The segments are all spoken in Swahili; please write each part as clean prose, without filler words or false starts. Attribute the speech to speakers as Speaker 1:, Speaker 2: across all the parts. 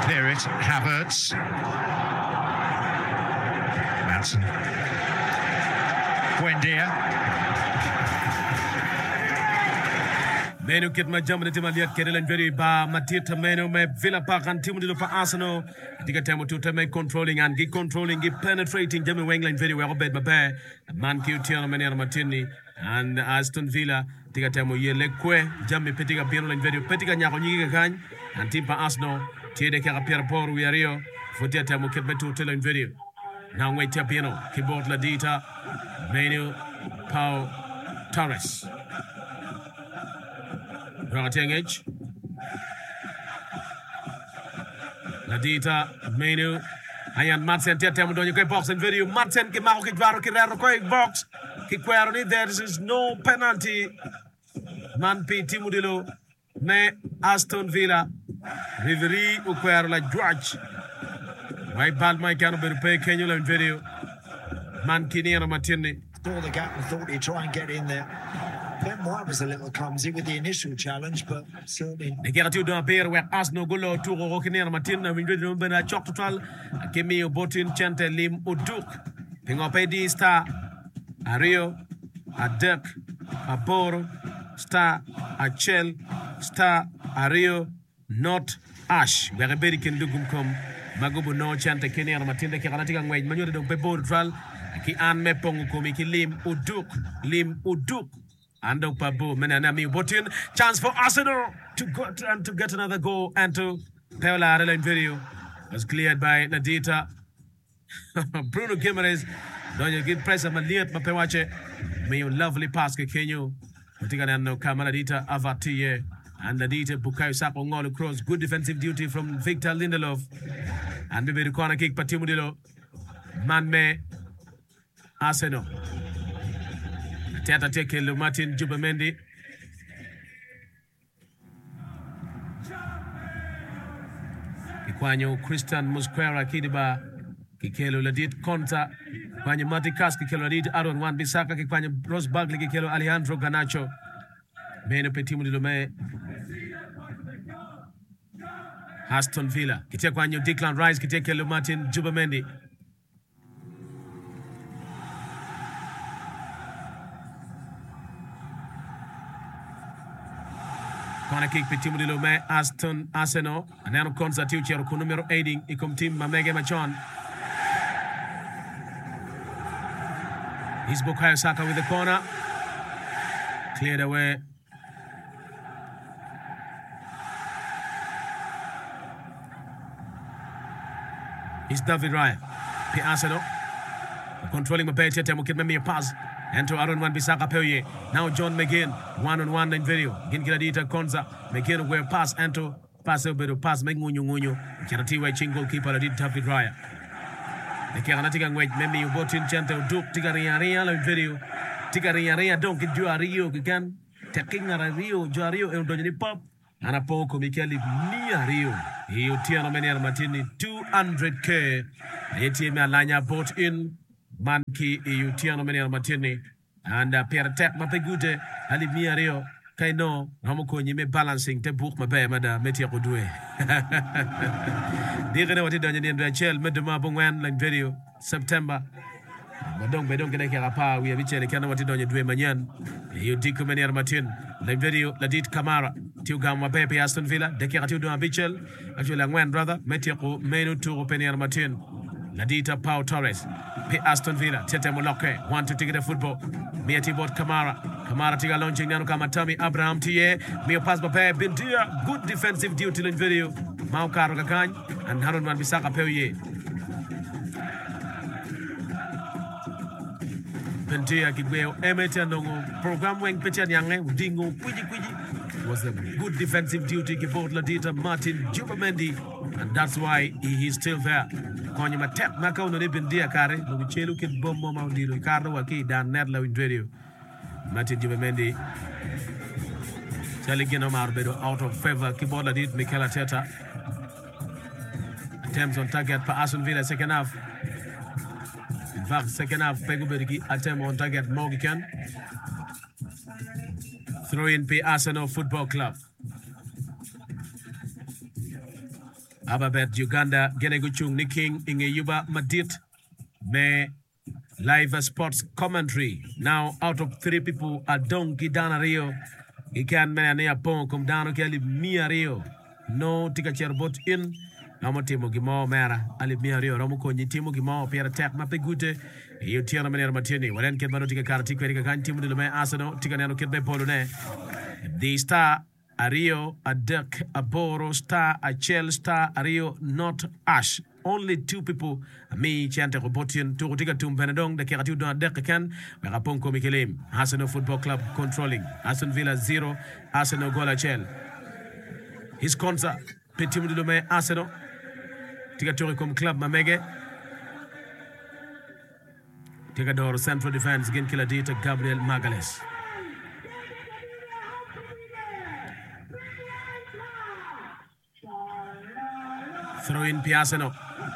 Speaker 1: clear it. Havertz. Madsen. Buendia.
Speaker 2: Menu kit ma jamne te maliat kedelen very ba matita menu me Villa Park and team de pa Arsenal diga temo to me controlling and controlling penetrating Jamie Wengland very well bed ma man ki tiano mena Martini and Aston Villa diga temo ye lekwe Jamie petiga bieno very petiga nyako nyige kan and team pa Arsenal tiede ka Pierre Paul Wiario fotia temo kit betu telen very now wait piano keyboard la dita menu Pau Torres Rangatengage Nadita Menu Ayan Madsen Tiatem donyo kay box and video Madsen ki mako ki dwaro ki rero koy box ki kwero ni there is no penalty man pi timudilo ne Aston Villa referee ukwero la judge why bad my can be pay Kenyo la video man kini na Martini
Speaker 3: saw the gap and thought he'd try and get in there. Ben White was a little clumsy with the initial challenge, but certainly.
Speaker 2: The Geratu do appear where Arsenal go to Rokinir Martin and we do a chok total. Kimi Botin Chente Lim Uduk. Pingopedi Star Ario Adek Aboro Star Achel Star Ario Not Ash. Where a berry can do come. Magubu no Chante Kenir Martin the Keranatic and Wayne Manu de Bebo Tral. Ki an me pongu komi ki Lim Uduk. And Pabu Menanami Botin chance for Arsenal to get another goal and to Paola Adeline video was cleared by Nadita Bruno Gimenez. Don't you give press of Maliat Mapewache? May you lovely pass Kenyo. Mutigano Kamaladita Avatie and Nadita Bukayo Sapo all across good defensive duty from Victor Lindelof and maybe the corner kick Patimudilo Manme Arsenal. Tata take Martin Jubamendi. Kikwanyo Christian Musquera Kidiba Kikelo Ladit Conta Kwanyo Matikas Kikelo Ladit Aaron Wan Bisaka Kikwanyo Ross Bagley Kikelo Alejandro Garnacho Meno Petimu de Lome Aston Villa Kitekwanyo Declan Rice Kitekelo Martin Jubamendi Corner kick petimu de Lome Aston Arsenal Anano Konza Tiuchero con numero 18 e com team Mamege Machon. He's Bukayo Saka with the corner. Cleared away. It's David Raya. P. Arsenal. Controlling Mabete Temo Kid Memi a pass. Enter Aaron Wan Bisaka Peoye. Now John McGinn. One-on-one in video. Ginkiradita Konza. McGinn where pass. Enter. Pass over to pass. Mengunyu. Kiratiwa Chingo keeper did David Raya. The Kiranatika wait. Memi Botin Chante Duke Tigariaria in video. Tigariaria don't get Juario. You can. Taking a Rio. Juario and Donny Pop. And a poco Michele Nia Rio. He Tiano Menier Martini 200k. ATM Alanya bought in. Manki Tiano Menier Martini. And Pierre Tech Mapegute. Alivia Rio. Kaino. Hamoko Nime balancing. Te book my bay, Madame Metia Rodue. Digger what he done in the Chel, Medema Bongwan, like video. September. But don't get a carapa. We have each other. Can what he done in Manyan. You Dico Menier Martin. Like video. Ladit Kamara. Tiugama Pepe Aston Villa. Dekeratu do a Bichel. Actually, Langwan brother. Metiako Menu to Penier Martin. Ladita Pau Torres. P. Aston Villa. Tete Moloke. Want to take the football. Mia Tibot Kamara. Kamara Tiga launching Nano Kamatami. Abraham Tie. Mia Pass Bape. Bintia. Good defensive duty in video. Maukaro Gakan. And Haron Van Bisaka Peoye. Bintia Kigweo. Emetanongo. Program Wang Pichan Yange. Dingo. Quiji. Was a good defensive duty. Gibot Ladita Martin Jubamendi. And that's why he is still there. Konyama tap Macau no Bindia Kare. No Chelu Kid Bombo Maudiro. Ricardo Waki. Dan Nedla in video. Martin Jubamendi. Telegino Marbedo out of favor. Kibot Ladit Mikel Arteta. Attempts on target for Aston Villa second half. In fact, second half, Pegubergi attempt on target Morgan. Throw in P. Arsenal Football Club. Ababet Uganda Geneguchung Niking Ingeyuba Madit Me live sports commentary. Now out of 3 people are Donkey Dana Rio. He can manania pon come down Kelly Mia Rio. No tika cherbot in. Namo Timo Gimo Mara, Ali Mia Rio, Romuko, Timo Gimo, Pierre Tech Mapigute, you Tiana Manera Martini, Walen Kebano Tika Karati, Kan Timo de Asano, Ticanano Kebe Polone. The star a Rio, a Duck, a Boro star, a Chell star, a Rio, not Ash. Only 2 people, me, Chante Robotian, Turutika Tum Benadong, the Keratu Don Dekan, Raponko Mikelim, Arsenal Football Club controlling, Aston Villa 0, Arsenal Gola Chell. His concert, Petit Mudume Arsenal, Tigatoricum Club Mamege, Tigador Central Defense, again Killer Dita Gabriel Magales. Throw in Piazzano.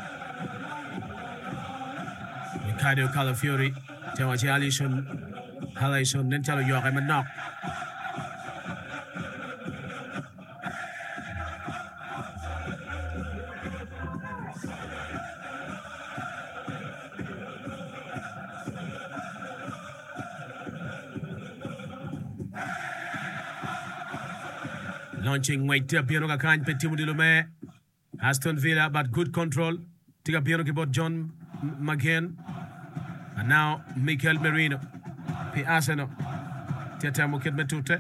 Speaker 2: Ricardo Calafiori, Tewachi Halison, Nintendo York, and knock. Launching weight to Piano Kind Petit Mudilume. Aston Villa, but good control. Tiga Piano about John McGinn. And now Mikel Merino. Piazzano. Teta Mukit Metute.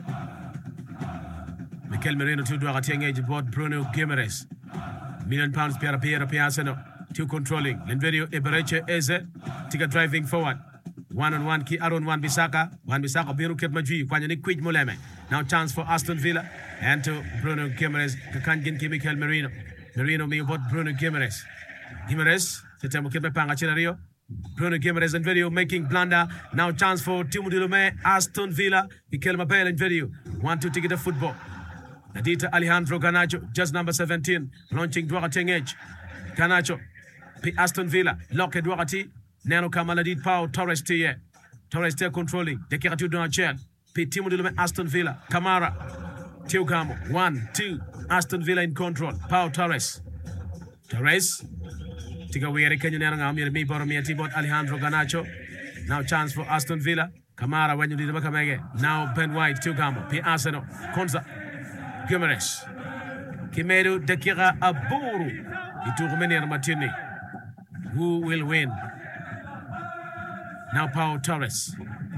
Speaker 2: Mikel Merino to do a age about Bruno Guimaraes. £1 million Piazzano. 2 controlling. Lenverio Ebereche Eze. Tiga driving forward. 1-on-1 Ki Aaron Wan Bissaka. Wan Bissaka Biru Ketmaji. Kwanyani Quid Muleme. Now chance for Aston Villa. And to Bruno Guimaraes. Kakanjin Ki Mikel Merino. Merino me about Bruno Guimaraes. Guimaraes, Setemo Kebe Pangachilario. Bruno Guimaraes and video making blunder. Now chance for Timo Dilume, Aston Villa. Mikel Mabel and video. 1-2 ticket of football. Nadita Alejandro Garnacho, just number 17. Launching Duarte Edge. Garnacho. P. Aston Villa. Lock Duarte. Nano Kamaladit Pau Torres T. Torres T controlling. Dekiratu Donachel. P. Timo Dilume, Aston Villa. Kamara. Teogamo. 1-2. Aston Villa in control. Pau Torres. Torres. Tiga Weary Kenyan Amir Mi Boromia Tibot Alejandro Garnacho. Now chance for Aston Villa. Kamara when you did the Makamege. Now Ben White, Teogamo. P. Arsenal. Konza. Guimaraes. Kimeru Dekira Aburu. Iturumeni Martini. Who will win? Now Pau Torres.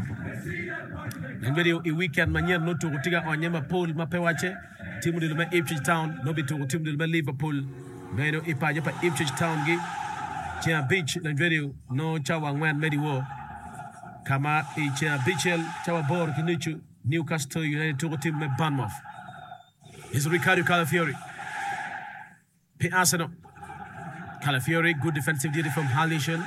Speaker 2: Video a weekend manier no to Tiga on Yema Paul Mapewache. Timu Dilume Ipswich Town, no be to Timu Dilume Liverpool. Meno Ipajapa Ipswich Town gi. Chia Beach and video no Chawang Wan Mediwo. Kama Chia Beachel, Chawabor Kinuchu, Newcastle United to Team Bournemouth. Is Ricardo Calafiori. P. Arsenal. Calafiori, good defensive duty from Halishan.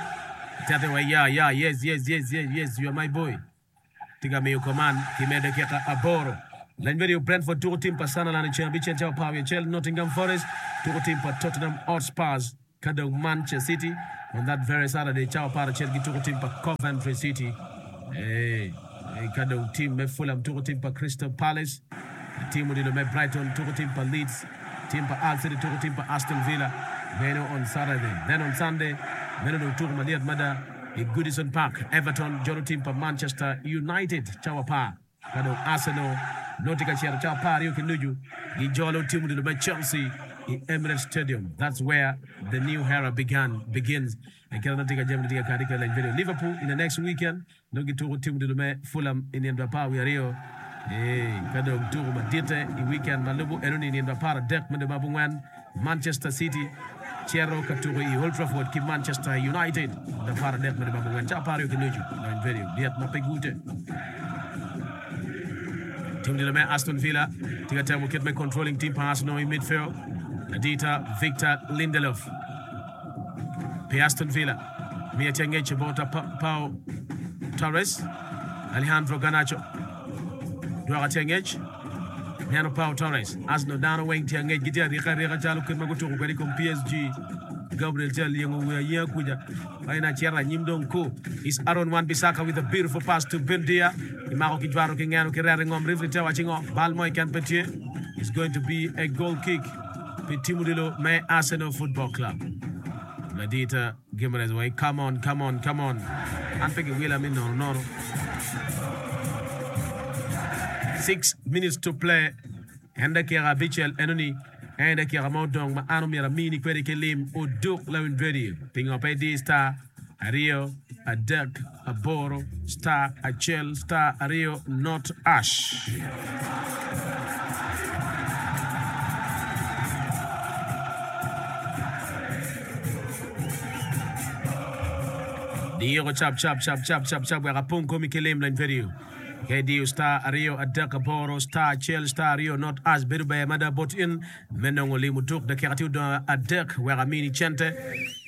Speaker 2: Yes, you are my boy. Tiga meio command, Kimede Keta Aboro. Lenverio Brentford to team Pasana and Champion Power Chel, Nottingham Forest, to team for Tottenham Hotspurs, Kadong Manchester City. On that very Saturday, Chow Para Chel to team for Coventry City. Kadong team Fulham to team for Crystal Palace. Team with the Brighton to team for Leeds. Team for Al City to team for Aston Villa. Meno on Saturday. Then on Sunday, Meno to Madiat Mada. In Goodison Park, Everton, Jolo team for Manchester United, Chawapa, Kado Arsenal, Nautica Chia, Chawapa, Yukinuju, Jolo team with the Chelsea in Emirates Stadium. That's where the new era begins. And Canada Germany Karika like video. Liverpool in the next weekend, no get to team with the Fulham in Ndapa, we are Rio. Kado Duma Dite, in weekend, Malubu, Eroni in Ndapa, Deck, Mandababungan, Manchester City. Chero Katuri, Old Trafford, Ki Manchester United. The far left with the Babu and Chapario Kinuju. And video. Yet Mapegute. Team Dilame Aston Villa. Tigata will get my controlling team Arsenal in midfield. Adita Victor Lindelof. P. Aston Villa. Mia Tengeche Bota Pau Torres. Alejandro Garnacho. Dua Tengech. Nano Pau Torres, Asno Dano Wang Tiangate, Gitia, Rica Jalo, Kumagutu, Bericom PSG, Gabriel Tel Young, we are here, Kuja, Aina Chera, Nimdon Ko. Is Aaron Wan Bissaka with a beautiful pass to Bendia, Imako Kijaro Kingano, Kerang on River watching off, Balmoy can Petier. It's going to be a goal kick Pitimudilo May Arsenal Football Club. Ladita Gimenez way. Come on. I'm thinking William no. 6 minutes to play. Henda kera Bichel Enoni. Henda kera Montong. Ma anu mira mini kweri kelim. Uduk lawin video. Ping up a star. A Rio. A Dirk. A Boro. Star. A Chel. Star. A Rio. Not Ash. Diego chap. Where a punko Mikelem line video. KDU star Rio Adaka Boro star Chel star Rio not as better by mother but in Menongoli Mutuk the Keratu Adek where a mini chente.